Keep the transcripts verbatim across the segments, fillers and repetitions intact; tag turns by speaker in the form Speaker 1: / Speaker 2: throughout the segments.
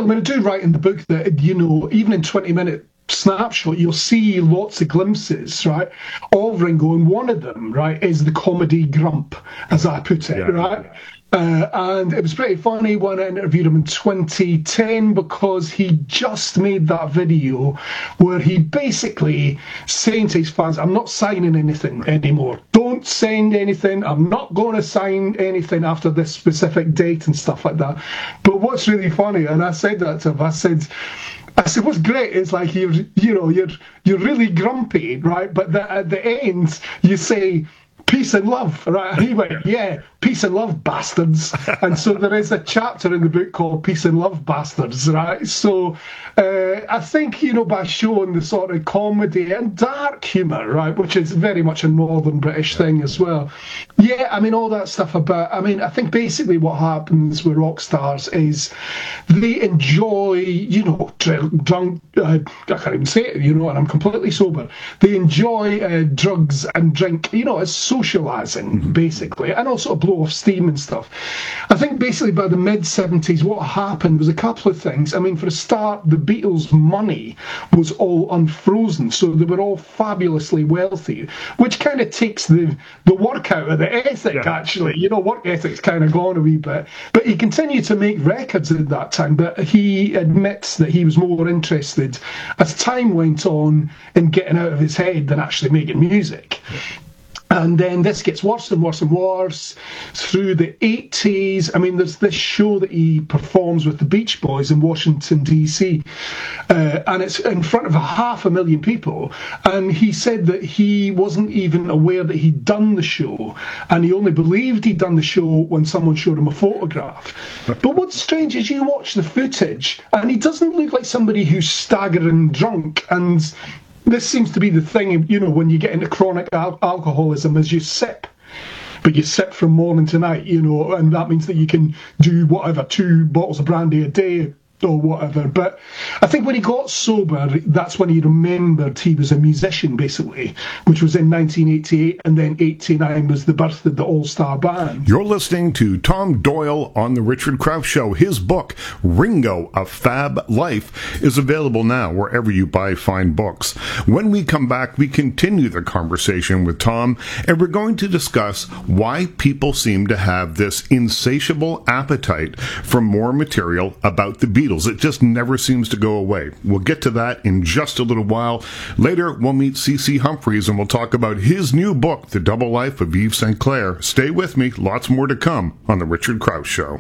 Speaker 1: I mean, I do write in the book that, you know, even in twenty-minute snapshot, you'll see lots of glimpses, right, of Ringo, and one of them, right, is the comedy grump, as I put it, yeah, right? Yeah. Uh, and it was pretty funny when I interviewed him in twenty ten, because he just made that video where he basically saying to his fans, I'm not signing anything anymore. Don't send anything. I'm not going to sign anything after this specific date and stuff like that. But what's really funny, and I said that to him, I said, I said, what's great is like you're, you know, you're you're really grumpy, right? But the, at the end, you say, peace and love, right? And he went, yeah, peace and love, bastards. And so there is a chapter in the book called Peace and Love, Bastards, right? So uh, I think, you know, by showing the sort of comedy and dark humour, right, which is very much a Northern British thing as well. Yeah, I mean, all that stuff about, I mean, I think basically what happens with rock stars is they enjoy, you know, dr- drunk, uh, I can't even say it, you know, and I'm completely sober. They enjoy uh, drugs and drink, you know, it's socialising, basically, and also to blow off steam and stuff. I think basically by the mid-seventies, what happened was a couple of things. I mean, for a start, the Beatles' money was all unfrozen, so they were all fabulously wealthy, which kind of takes the, the work out of the ethic, yeah. actually. You know, work ethic's kind of gone a wee bit. But he continued to make records at that time, but he admits that he was more interested, as time went on, in getting out of his head than actually making music. Yeah. And then this gets worse and worse and worse through the eighties. I mean, there's this show that he performs with the Beach Boys in Washington, D C, uh, and it's in front of a half a million people. And he said that he wasn't even aware that he'd done the show, and he only believed he'd done the show when someone showed him a photograph. But what's strange is you watch the footage, and he doesn't look like somebody who's staggering drunk. And this seems to be the thing, you know, when you get into chronic al- alcoholism, is you sip. But you sip from morning to night, you know, and that means that you can do whatever, two bottles of brandy a day or whatever. But I think when he got sober, that's when he remembered he was a musician, basically, which was in nineteen eighty-eight, and then eighty-nine was the birth of the All-Star Band.
Speaker 2: You're listening to Tom Doyle on The Richard Krause Show. His book, Ringo, A Fab Life, is available now wherever you buy fine books. When we come back, we continue the conversation with Tom, and we're going to discuss why people seem to have this insatiable appetite for more material about the Beatles. It just never seems to go away. We'll get to that in just a little while. Later, we'll meet C C Humphreys, and we'll talk about his new book, The Double Life of Yves Saint Clair. Stay with me. Lots more to come on The Richard Krause Show.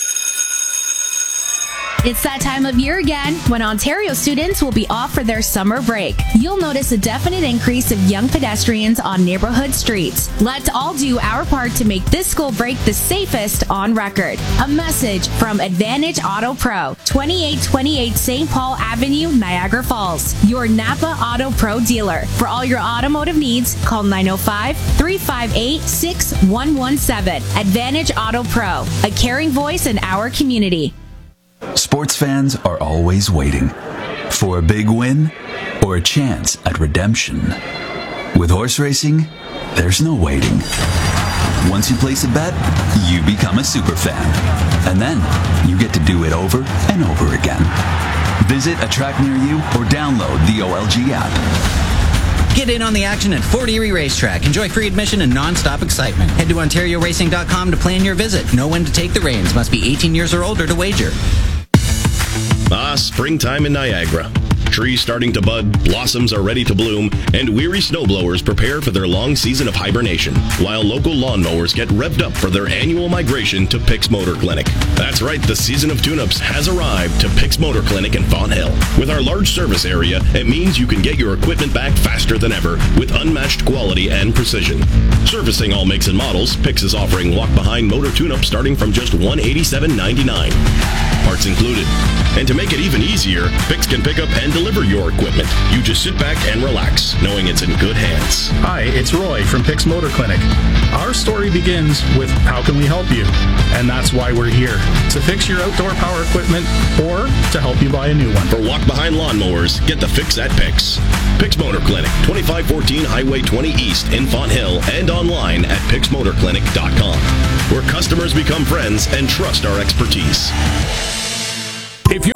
Speaker 3: It's that time of year again when Ontario students will be off for their summer break. You'll notice a definite increase of young pedestrians on neighborhood streets. Let's all do our part to make this school break the safest on record. A message from Advantage Auto Pro, twenty-eight twenty-eight Saint Paul Avenue, Niagara Falls. Your Napa Auto Pro dealer. For all your automotive needs, call nine oh five, three five eight, six one one seven. Advantage Auto Pro, a caring voice in our community.
Speaker 4: Sports fans are always waiting for a big win or a chance at redemption. With horse racing, there's no waiting. Once you place a bet, you become a super fan. And then you get to do it over and over again. Visit a track near you or download the O L G app.
Speaker 5: Get in on the action at Fort Erie Racetrack. Enjoy free admission and non-stop excitement. Head to Ontario Racing dot com to plan your visit. Know when to take the reins. Must be eighteen years or older to wager.
Speaker 6: Ah, springtime in Niagara. Trees starting to bud, blossoms are ready to bloom, and weary snowblowers prepare for their long season of hibernation, while local lawnmowers get revved up for their annual migration to Pick's Motor Clinic. That's right, the season of tune-ups has arrived to Pick's Motor Clinic in Fonthill. With our large service area, it means you can get your equipment back faster than ever with unmatched quality and precision. Servicing all makes and models, Pick's is offering walk-behind motor tune-up starting from just one hundred eighty-seven ninety-nine. Parts included. And to make it even easier, Pick's can pick up and deliver your equipment. You just sit back and relax, knowing it's in good hands.
Speaker 7: Hi, it's Roy from Pick's Motor Clinic. Our story begins with how can we help you? And that's why we're here, to fix your outdoor power equipment or to help you buy a new one.
Speaker 6: For walk-behind lawnmowers, get the fix at Pick's. Pick's Motor Clinic, twenty-five fourteen Highway twenty East in Fonthill, and online at picks motor clinic dot com, where customers become friends and trust our expertise.
Speaker 8: If you're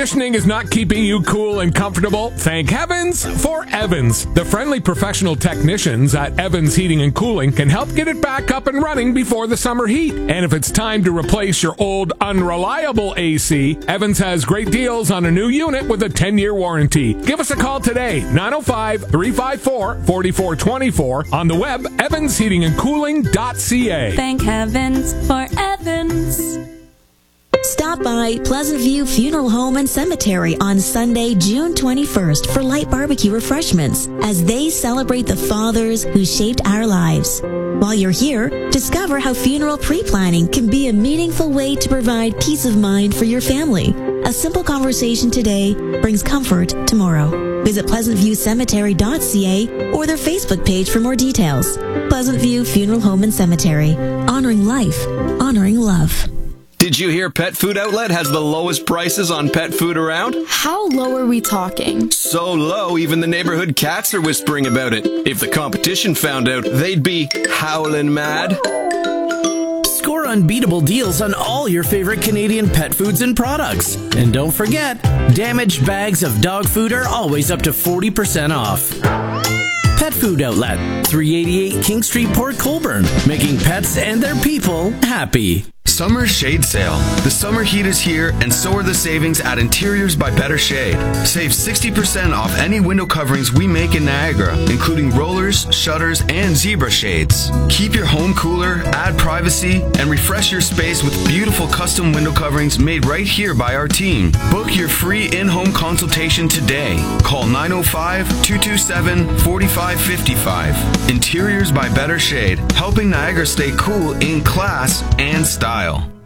Speaker 8: conditioning is not keeping you cool and comfortable? Thank heavens for Evans. The friendly professional technicians at Evans Heating and Cooling can help get it back up and running before the summer heat. And if it's time to replace your old unreliable A C, Evans has great deals on a new unit with a ten-year warranty. Give us a call today, nine oh five, three five four, four four two four, on the web, evans heating and cooling dot c a.
Speaker 9: Thank heavens for Evans.
Speaker 10: Stop by Pleasant View Funeral Home and Cemetery on Sunday, June twenty-first for light barbecue refreshments as they celebrate the fathers who shaped our lives. While you're here, discover how funeral pre-planning can be a meaningful way to provide peace of mind for your family. A simple conversation today brings comfort tomorrow. Visit pleasant view cemetery dot c a or their Facebook page for more details. Pleasant View Funeral Home and Cemetery. Honoring life. Honoring love.
Speaker 11: Did you hear Pet Food Outlet has the lowest prices on pet food around?
Speaker 9: How low are we talking?
Speaker 11: So low, even the neighborhood cats are whispering about it. If the competition found out, they'd be howling mad.
Speaker 12: Score unbeatable deals on all your favorite Canadian pet foods and products. And don't forget, damaged bags of dog food are always up to forty percent off. Pet Food Outlet, three eighty-eight King Street, Port Colborne, making pets and their people happy.
Speaker 13: Summer Shade Sale. The summer heat is here, and so are the savings at Interiors by Better Shade. Save sixty percent off any window coverings we make in Niagara, including rollers, shutters, and zebra shades. Keep your home cooler, add privacy, and refresh your space with beautiful custom window coverings made right here by our team. Book your free in-home consultation today. Call nine oh five, two two seven, four five five five. Interiors by Better Shade, helping Niagara stay cool in class and style.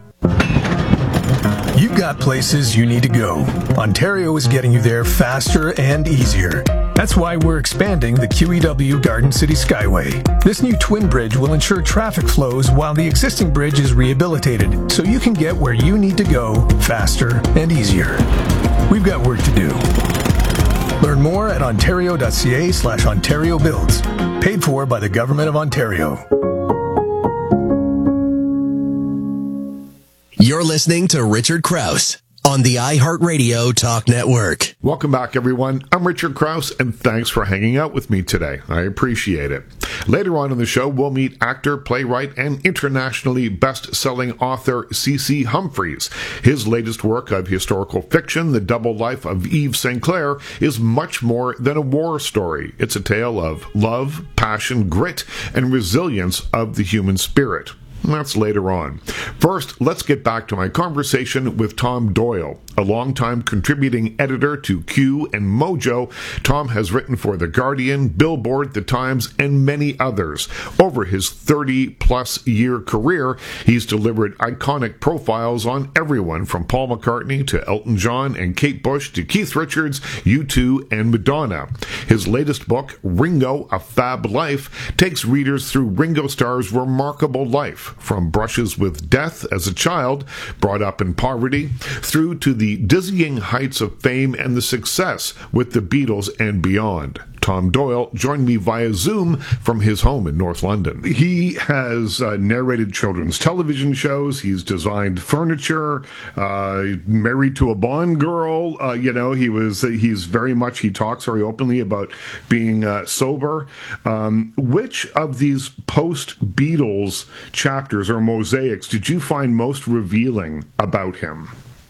Speaker 14: You've got places you need to go. Ontario is getting you there faster and easier. That's why we're expanding the Q E W Garden City Skyway. This new twin bridge will ensure traffic flows while the existing bridge is rehabilitated, so you can get where you need to go faster and easier. We've got work to do. Learn more at ontario.ca slash Ontario Builds. Paid for by the Government of Ontario.
Speaker 15: You're listening to Richard Krause on the iHeartRadio Talk Network.
Speaker 2: Welcome back, everyone. I'm Richard Krause, and thanks for hanging out with me today. I appreciate it. Later on in the show, we'll meet actor, playwright, and internationally best-selling author C C Humphreys. His latest work of historical fiction, The Double Life of Eve Saint Clair, is much more than a war story. It's a tale of love, passion, grit, and resilience of the human spirit. That's later on. First, let's get back to my conversation with Tom Doyle, a longtime contributing editor to Q and Mojo. Tom has written for The Guardian, Billboard, The Times, and many others. Over his thirty-plus year career, he's delivered iconic profiles on everyone from Paul McCartney to Elton John and Kate Bush to Keith Richards, U two, and Madonna. His latest book, Ringo, A Fab Life, takes readers through Ringo Starr's remarkable life, from brushes with death as a child, brought up in poverty, through to the dizzying heights of fame and the success with the Beatles and beyond. Tom Doyle joined me via Zoom from his home in North London. He has uh, narrated children's television shows. He's designed furniture, uh, married to a Bond girl. Uh, you know, he was, uh, he's very much, he talks very openly about being uh, sober. Um, which of these post-Beatles chapters or mosaics did you find most revealing about him?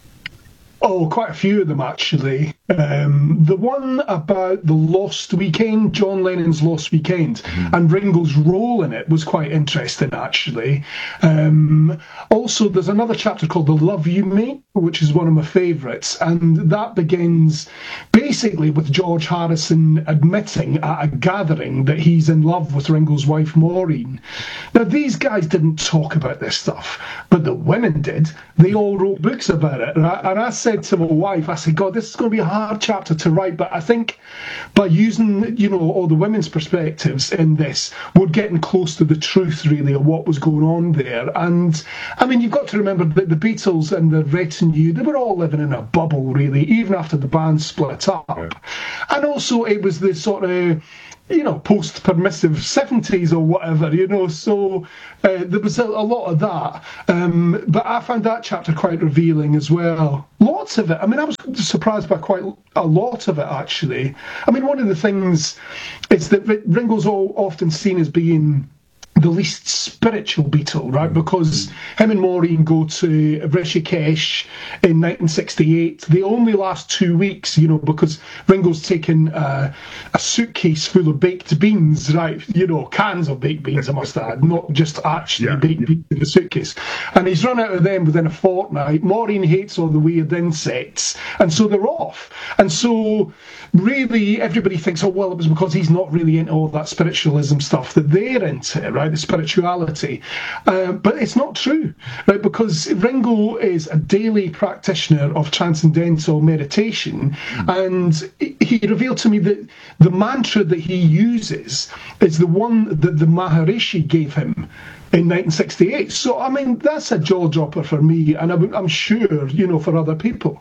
Speaker 1: Oh, quite a few of them, actually. Um, the one about the Lost Weekend, John Lennon's Lost Weekend, mm-hmm. and Ringo's role in it was quite interesting, actually. Um, also, there's another chapter called The Love You Make, which is one of my favourites, and that begins basically with George Harrison admitting at a gathering that he's in love with Ringo's wife, Maureen. Now, these guys didn't talk about this stuff, but the women did. They all wrote books about it, and I, and I said to my wife, I said, God, this is going to be a hard chapter to write, but I think by using, you know, all the women's perspectives in this, we're getting close to the truth, really, of what was going on there. And, I mean, you've got to remember that the Beatles and the retinue, they were all living in a bubble, really, even after the band split up. Yeah. And also, it was the sort of you know, post-permissive seventies or whatever, you know, so uh, there was a, a lot of that. Um, but I found that chapter quite revealing as well. Lots of it. I mean, I was surprised by quite a lot of it, actually. I mean, one of the things is that Ringo's all often seen as being the least spiritual Beatle, right? Because him and Maureen go to Rishikesh in nineteen sixty-eight. They only last two weeks, you know, because Ringo's taken uh, a suitcase full of baked beans, right? You know, cans of baked beans, I must add, not just actually yeah. baked beans in the suitcase. And he's run out of them within a fortnight. Maureen hates all the weird insects, and so they're off. And so really everybody thinks, oh, well, it was because he's not really into all that spiritualism stuff that they're into, right? The spirituality. Uh, but it's not true, right? Because Ringo is a daily practitioner of transcendental meditation, mm. and he revealed to me that the mantra that he uses is the one that the Maharishi gave him in nineteen sixty-eight. So, I mean, that's a jaw dropper for me, and I'm, I'm sure, you know, for other people.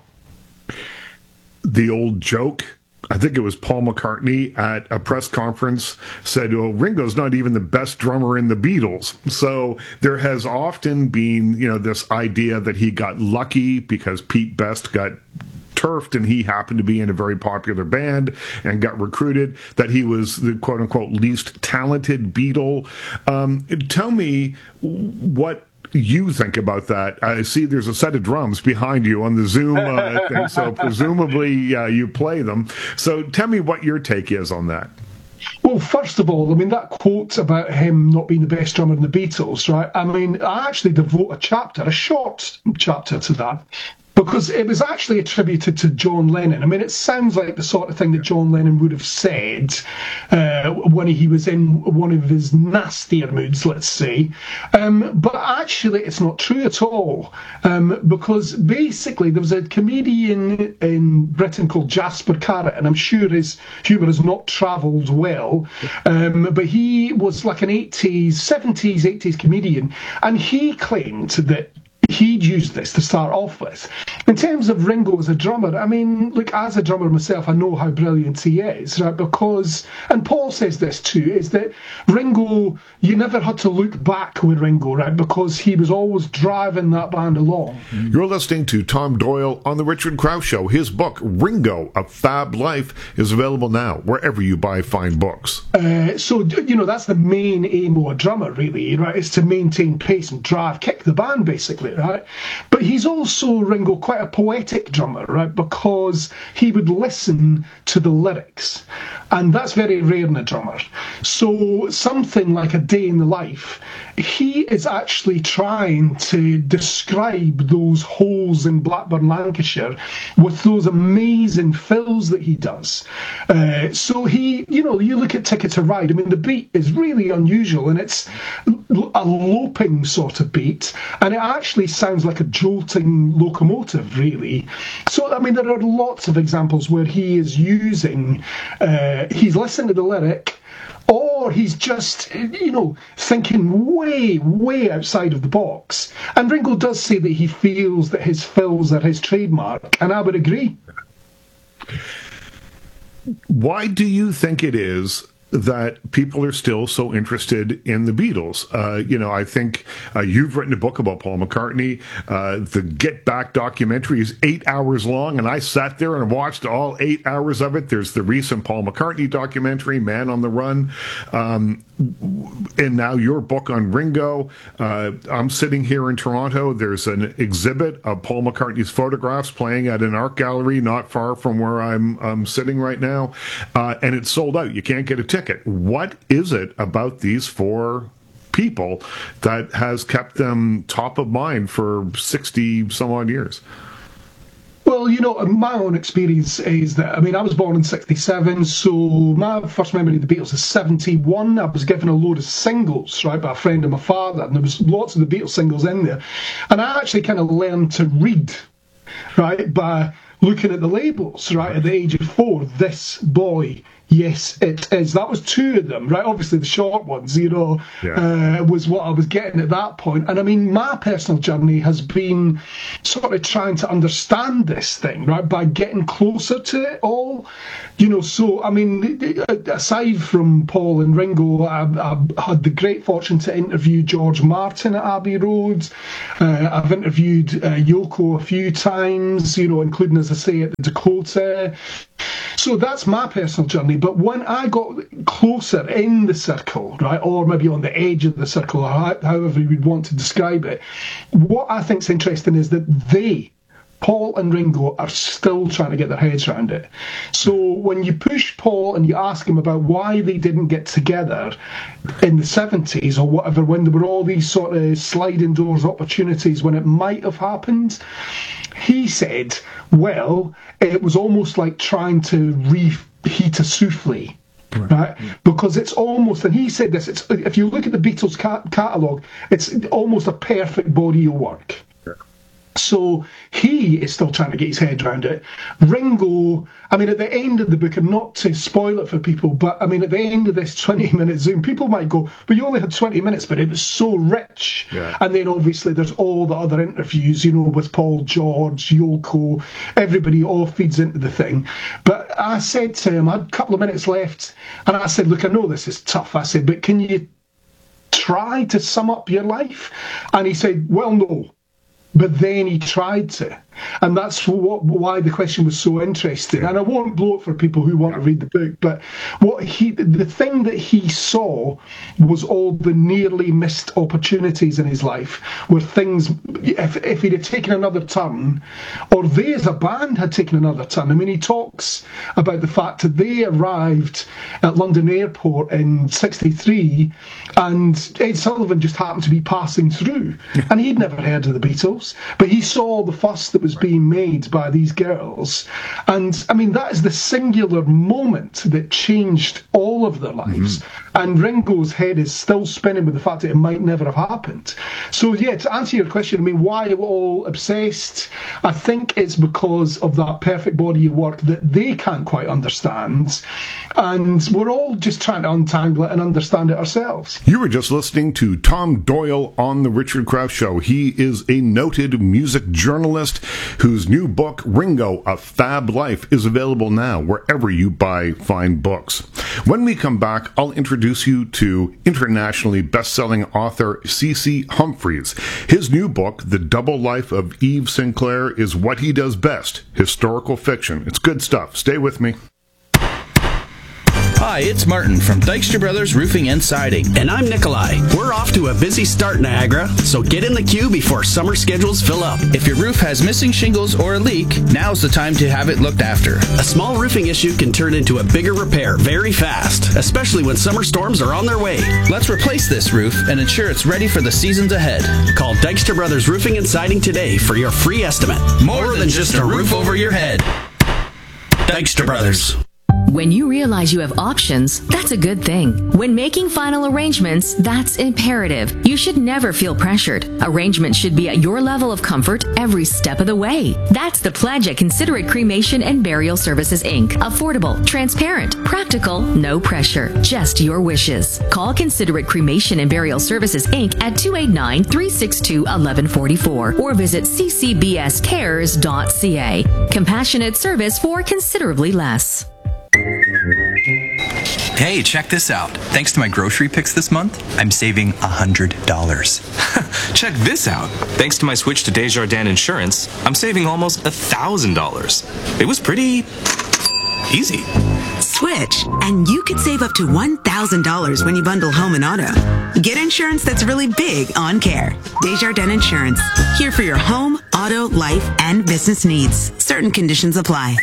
Speaker 2: The old joke, I think it was Paul McCartney at a press conference said, oh, Ringo's not even the best drummer in the Beatles. So there has often been, you know, this idea that he got lucky because Pete Best got turfed and he happened to be in a very popular band and got recruited, that he was the quote-unquote least talented Beatle. Um, tell me what you think about that. I see there's a set of drums behind you on the Zoom uh, thing, so presumably uh, you play them. So tell me what your take is on that.
Speaker 1: Well, first of all, I mean, that quote about him not being the best drummer in the Beatles, right? I mean, I actually devote a chapter, a short chapter to that, because it was actually attributed to John Lennon. I mean, it sounds like the sort of thing that John Lennon would have said uh, when he was in one of his nastier moods, let's say. Um, but actually, it's not true at all, um, because basically there was a comedian in Britain called Jasper Carrott, and I'm sure his humour has not travelled well, um, but he was like an eighties, seventies, eighties comedian, and he claimed that he'd used this to start off with. In terms of Ringo as a drummer, I mean, look, as a drummer myself, I know how brilliant he is, right? Because, and Paul says this too, is that Ringo, you never had to look back with Ringo, right? Because he was always driving that band along.
Speaker 2: You're listening to Tom Doyle on The Richard Krause Show. His book, Ringo, A Fab Life, is available now wherever you buy fine books.
Speaker 1: Uh, so, you know, that's the main aim of a drummer, really, right? Is to maintain pace and drive, kick the band, basically, right? But he's also, Ringo, quite a poetic drummer, right? Because he would listen to the lyrics, and that's very rare in a drummer. So something like A Day in the Life, he is actually trying to describe those holes in Blackburn, Lancashire, with those amazing fills that he does. Uh, so he, you know, you look at Ticket to Ride, I mean, the beat is really unusual, and it's a loping sort of beat, and it actually sounds like a jolting locomotive, really. So, I mean, there are lots of examples where he is using, uh, he's listening to the lyric, or he's just, you know, thinking way, way outside of the box. And Ringo does say that he feels that his fills are his trademark, and I would agree.
Speaker 2: Why do you think it is that people are still so interested in the Beatles? Uh, you know, I think uh, you've written a book about Paul McCartney. Uh, the Get Back documentary is eight hours long, and I sat there and watched all eight hours of it. There's the recent Paul McCartney documentary, Man on the Run. Um, and now your book on Ringo. Uh, I'm sitting here in Toronto. There's an exhibit of Paul McCartney's photographs playing at an art gallery not far from where I'm, I'm sitting right now. Uh, and it's sold out. You can't get a ticket. What is it about these four people that has kept them top of mind for sixty some odd years?
Speaker 1: Well, you know, my own experience is that, I mean, I was born in sixty-seven, so my first memory of the Beatles is seventy-one. I was given a load of singles, right, by a friend of my father, and there was lots of the Beatles singles in there. And I actually kind of learned to read right, by looking at the labels, right, at the age of four. This boy, yes, it is. That was two of them, right? Obviously, the short ones, you know, yeah. uh, was what I was getting at that point. And I mean, my personal journey has been sort of trying to understand this thing, right, by getting closer to it all. You know, so, I mean, aside from Paul and Ringo, I, I had the great fortune to interview George Martin at Abbey Road. Uh, I've interviewed uh, Yoko a few times, you know, including, as I say, at the Dakota. So that's my personal journey. But when I got closer in the circle, right, or maybe on the edge of the circle, or however you would want to describe it, what I think's interesting is that they, Paul and Ringo, are still trying to get their heads around it. So when you push Paul and you ask him about why they didn't get together in the seventies or whatever, when there were all these sort of sliding doors opportunities when it might have happened, he said, well, it was almost like trying to reheat a souffle. Right. right, because it's almost, and he said this, it's, if you look at the Beatles ca- catalogue, it's almost a perfect body of work. So he is still trying to get his head around it. Ringo, I mean, at the end of the book, and not to spoil it for people, but I mean, at the end of this twenty-minute Zoom, people might go, but you only had twenty minutes, but it was so rich. Yeah. And then obviously there's all the other interviews, you know, with Paul, George, Yoko, everybody all feeds into the thing. But I said to him, I had a couple of minutes left, and I said, look, I know this is tough. I said, but can you try to sum up your life? And he said, well, no. But then he tried to. And that's what, why the question was so interesting. And I won't blow it for people who want to read the book, but what he, the thing that he saw was all the nearly missed opportunities in his life, where things, if, if he'd have taken another turn, or they as a band had taken another turn. I mean, he talks about the fact that they arrived at London Airport in sixty-three, and Ed Sullivan just happened to be passing through. And he'd never heard of the Beatles, but he saw the fuss that was being made by these girls. And I mean, that is the singular moment that changed all of their lives. Mm-hmm. And Ringo's head is still spinning with the fact that it might never have happened. So yeah, to answer your question, I mean, why are we all obsessed? I think it's because of that perfect body of work that they can't quite understand. And we're all just trying to untangle it and understand it ourselves.
Speaker 2: You were just listening to Tom Doyle on The Richard Krause Show. He is a noted music journalist whose new book, Ringo, A Fab Life, is available now wherever you buy fine books. When we come back, I'll introduce you to internationally best-selling author C C Humphreys. His new book, The Double Life of Eve Sinclair, is what he does best, historical fiction. It's good stuff. Stay with me.
Speaker 16: Hi, it's Martin from Dykstra Brothers Roofing and Siding.
Speaker 12: And I'm Nikolai. We're off to a busy start, Niagara, so get in the queue before summer schedules fill up.
Speaker 16: If your roof has missing shingles or a leak, now's the time to have it looked after.
Speaker 12: A small roofing issue can turn into a bigger repair very fast, especially when summer storms are on their way.
Speaker 16: Let's replace this roof and ensure it's ready for the seasons ahead.
Speaker 12: Call Dykstra Brothers Roofing and Siding today for your free estimate.
Speaker 16: More, More than, than just a roof over your head.
Speaker 12: Dykstra Brothers.
Speaker 17: When you realize you have options, that's a good thing. When making final arrangements, that's imperative. You should never feel pressured. Arrangements should be at your level of comfort every step of the way. That's the pledge at Considerate Cremation and Burial Services, Incorporated. Affordable, transparent, practical, no pressure, just your wishes. Call Considerate Cremation and Burial Services, Incorporated at two eight nine, three six two, one one four four or visit c c b s cares dot c a. Compassionate service for considerably less.
Speaker 18: Hey, check this out. Thanks to my grocery picks this month, I'm saving one hundred dollars.
Speaker 19: Check this out. Thanks to my switch to Desjardins Insurance, I'm saving almost one thousand dollars. It was pretty easy.
Speaker 20: Switch, and you could save up to one thousand dollars when you bundle home and auto. Get insurance that's really big on care. Desjardins Insurance, here for your home, auto, life, and business needs. Certain conditions apply.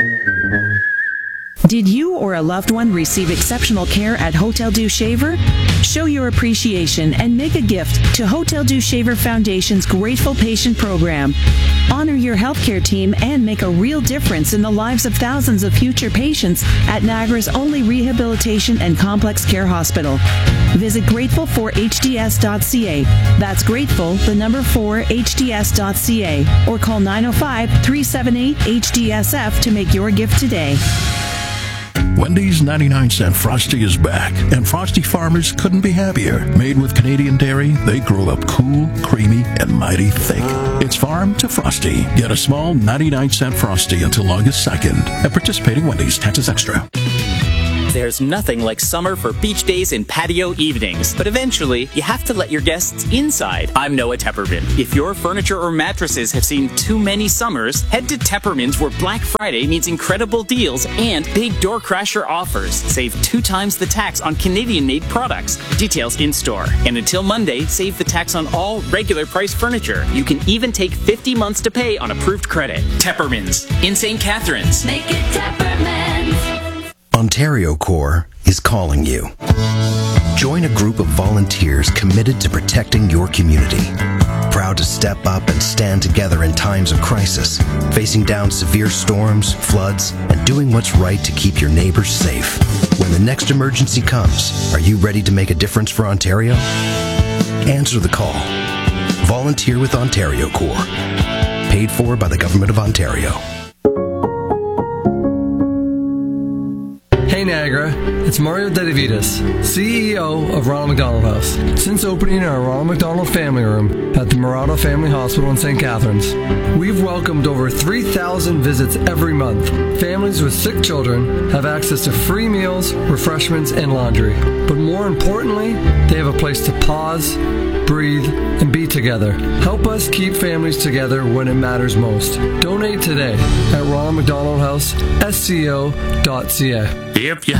Speaker 21: Did you or a loved one receive exceptional care at Hotel du Shaver? Show your appreciation and make a gift to Hotel du Shaver Foundation's Grateful Patient Program. Honor your healthcare team and make a real difference in the lives of thousands of future patients at Niagara's only rehabilitation and complex care hospital. Visit grateful for h d s dot c a. That's grateful, the number four, h d s dot c a. Or call nine oh five, three seven eight, H D S F to make your gift today.
Speaker 22: Wendy's ninety-nine cent Frosty is back, and Frosty farmers couldn't be happier. Made with Canadian dairy, they grow up cool, creamy, and mighty thick. It's farm to Frosty. Get a small ninety-nine cent Frosty until August second at participating Wendy's. Taxes extra.
Speaker 23: There's nothing like summer for beach days and patio evenings, but eventually you have to let your guests inside. I'm Noah Tepperman. If your furniture or mattresses have seen too many summers, head to Tepperman's where Black Friday means incredible deals and big door crasher offers. Save two times the tax on Canadian-made products. Details in store. And until Monday, save the tax on all regular price furniture. You can even take fifty months to pay on approved credit. Tepperman's in Saint Catharines.
Speaker 24: Make it Tepperman's.
Speaker 15: Ontario Corps is calling you. Join a group of volunteers committed to protecting your community. Proud to step up and stand together in times of crisis, facing down severe storms, floods, and doing what's right to keep your neighbors safe. When the next emergency comes, are you ready to make a difference for Ontario? Answer the call. Volunteer with Ontario Corps. Paid for by the Government of Ontario.
Speaker 25: Hey Niagara, it's Mario Dedivitas, C E O of Ronald McDonald House. Since opening our Ronald McDonald Family Room at the Murata Family Hospital in Saint Catharines, we've welcomed over three thousand visits every month. Families with sick children have access to free meals, refreshments, and laundry. But more importantly, they have a place to pause, breathe, and be together. Help us keep families together when it matters most. Donate today at Ronald McDonald House, S C O dot C A.
Speaker 26: If you